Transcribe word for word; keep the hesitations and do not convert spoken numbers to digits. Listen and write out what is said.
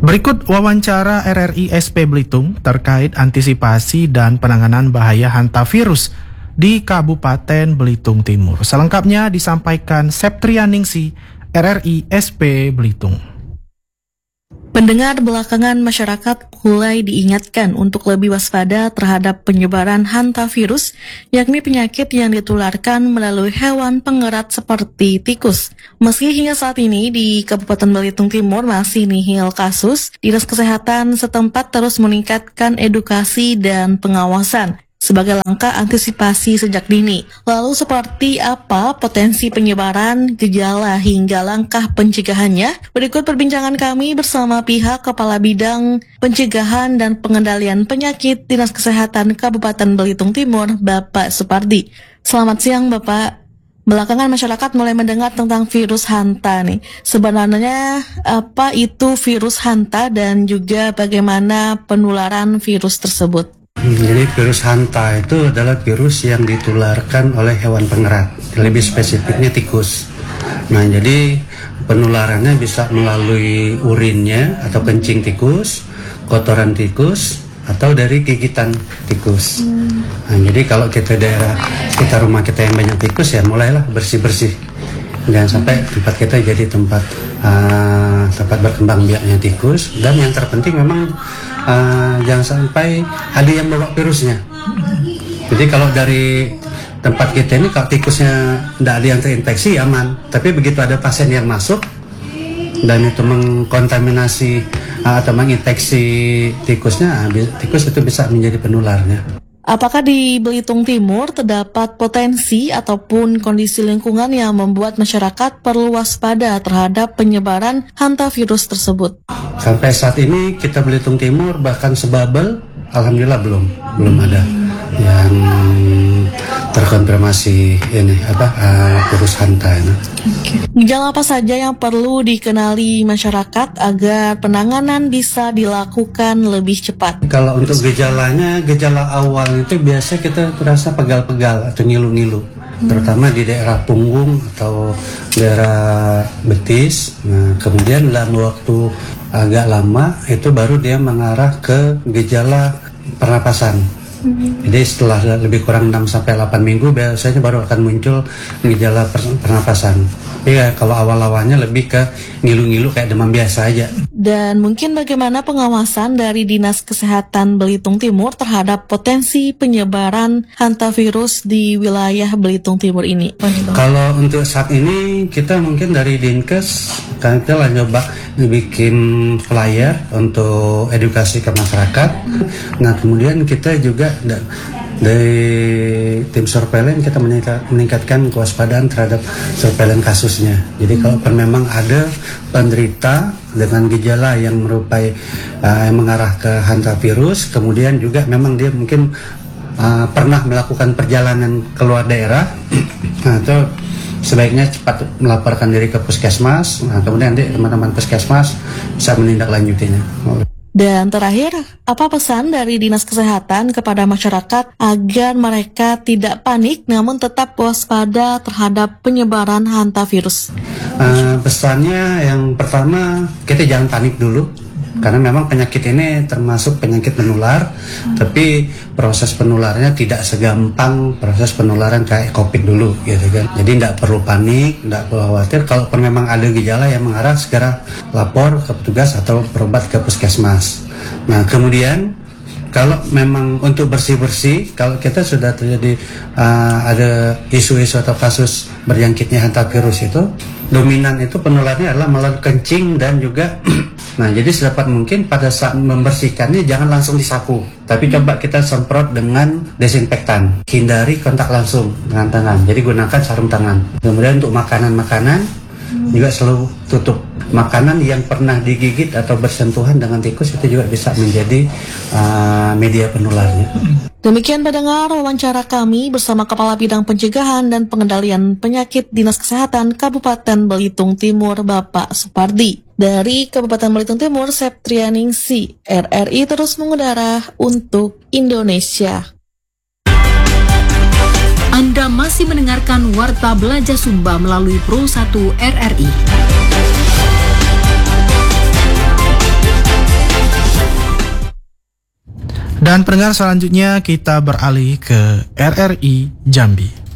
Berikut wawancara R R I S P Belitung terkait antisipasi dan penanganan bahaya hantavirus di Kabupaten Belitung Timur. Selengkapnya disampaikan Septrianingsi, R R I S P Belitung. Pendengar, belakangan masyarakat mulai diingatkan untuk lebih waspada terhadap penyebaran hantavirus, yakni penyakit yang ditularkan melalui hewan pengerat seperti tikus. Meski hingga saat ini di Kabupaten Belitung Timur masih nihil kasus, Dinas Kesehatan setempat terus meningkatkan edukasi dan pengawasan sebagai langkah antisipasi sejak dini. Lalu seperti apa potensi penyebaran, gejala hingga langkah pencegahannya? Berikut perbincangan kami bersama pihak Kepala Bidang Pencegahan dan Pengendalian Penyakit Dinas Kesehatan Kabupaten Belitung Timur, Bapak Supardi. Selamat siang, Bapak. Belakangan masyarakat mulai mendengar tentang virus hanta nih. Sebenarnya apa itu virus hanta dan juga bagaimana penularan virus tersebut? Jadi virus hanta itu adalah virus yang ditularkan oleh hewan pengerat, lebih spesifiknya tikus. Nah, jadi penularannya bisa melalui urinnya atau kencing tikus, kotoran tikus, atau dari gigitan tikus. Nah, jadi kalau kita daerah sekitar rumah kita yang banyak tikus, ya mulailah bersih-bersih. Jangan sampai tempat kita jadi tempat uh, tempat berkembang biaknya tikus. Dan yang terpenting memang uh, jangan sampai ada yang bawa virusnya. Jadi kalau dari tempat kita ini kalau tikusnya tidak ada yang terinfeksi aman. Tapi begitu ada pasien yang masuk dan itu mengkontaminasi uh, atau menginfeksi tikusnya, uh, tikus itu bisa menjadi penularnya. Apakah di Belitung Timur terdapat potensi ataupun kondisi lingkungan yang membuat masyarakat perlu waspada terhadap penyebaran hantavirus tersebut? Sampai saat ini kita Belitung Timur bahkan sebabel, alhamdulillah belum belum ada yang terkonfirmasi ini apa uh, virus hanta ini. Okay. Gejala apa saja yang perlu dikenali masyarakat agar penanganan bisa dilakukan lebih cepat? Kalau untuk gejalanya, gejala awal itu biasa kita terasa pegal-pegal atau ngilu-ngilu, hmm. terutama di daerah punggung atau daerah betis. Nah, kemudian dalam waktu agak lama itu baru dia mengarah ke gejala pernapasan. Jadi setelah lebih kurang enam sampai delapan minggu biasanya baru akan muncul gejala pernapasan. Iya, kalau awal-awalnya lebih ke ngilu-ngilu kayak demam biasa aja. Dan mungkin bagaimana pengawasan dari Dinas Kesehatan Belitung Timur terhadap potensi penyebaran hantavirus di wilayah Belitung Timur ini? Kalau untuk saat ini kita mungkin dari Dinkes kita lah nyoba bikin flyer untuk edukasi ke masyarakat. Nah, kemudian kita juga dari tim surveillance kita meningkatkan kewaspadaan terhadap surveillance kasusnya. Jadi kalau memang ada penderita dengan gejala yang merupai uh, yang mengarah ke hantavirus, kemudian juga memang dia mungkin uh, pernah melakukan perjalanan keluar daerah, nah, itu sebaiknya cepat melaporkan diri ke puskesmas. Nah, kemudian nanti teman-teman puskesmas bisa menindaklanjutinya. Dan terakhir, apa pesan dari Dinas Kesehatan kepada masyarakat agar mereka tidak panik namun tetap waspada terhadap penyebaran hantavirus? Uh, pesannya yang pertama, kita jangan panik dulu. Karena memang penyakit ini termasuk penyakit menular, hmm. tapi proses penularnya tidak segampang proses penularan kayak COVID dulu, gitu kan. Jadi tidak perlu panik, tidak perlu khawatir. Kalaupun memang ada gejala yang mengarah, segera lapor ke petugas atau berobat ke puskesmas. Nah, kemudian kalau memang untuk bersih-bersih, kalau kita sudah terjadi uh, ada isu-isu atau kasus berjangkitnya hantavirus itu, dominan itu penularnya adalah melalui kencing dan juga nah, jadi sedapat mungkin pada saat membersihkannya jangan langsung disapu, tapi coba kita semprot dengan desinfektan. Hindari kontak langsung dengan tangan, jadi gunakan sarung tangan. Kemudian untuk makanan-makanan juga selalu tutup. Makanan yang pernah digigit atau bersentuhan dengan tikus itu juga bisa menjadi uh, media penularnya. Demikian pendengar wawancara kami bersama Kepala Bidang Pencegahan dan Pengendalian Penyakit Dinas Kesehatan Kabupaten Belitung Timur, Bapak Supardi. Dari Kabupaten Belitung Timur, Septrianingsi, R R I terus mengudara untuk Indonesia. Anda masih mendengarkan Warta Belajar Sumba melalui Pro satu R R I. Dan pendengar selanjutnya kita beralih ke R R I Jambi.